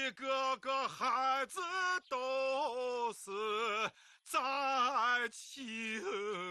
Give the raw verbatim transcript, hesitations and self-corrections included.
一个个孩子都是在情